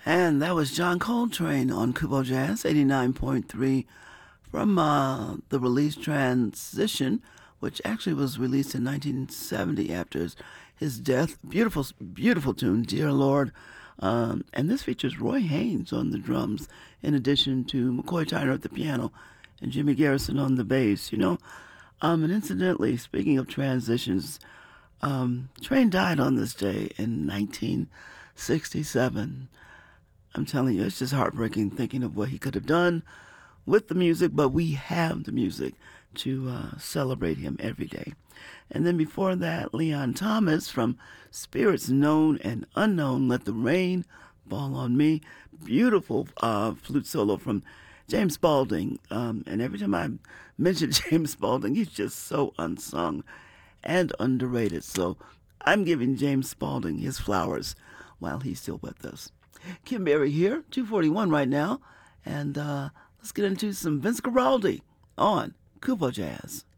And that was John Coltrane on Kubo Jazz 89.3 from the release Transition, which actually was released in 1970 after his death. Beautiful, beautiful tune, Dear Lord. And this features Roy Haynes on the drums, in addition to McCoy Tyner at the piano and Jimmy Garrison on the bass, you know. And incidentally, speaking of transitions, Train died on this day in 1967. I'm telling you, it's just heartbreaking thinking of what he could have done with the music, but we have the music to celebrate him every day. And then before that, Leon Thomas from Spirits Known and Unknown, Let the Rain Fall on Me. Beautiful flute solo from James Spaulding. And every time I mention James Spaulding, he's just so unsung and underrated. So I'm giving James Spaulding his flowers while he's still with us. Kim Berry here, 241 right now. And let's get into some Vince Guaraldi on Kubo Jazz.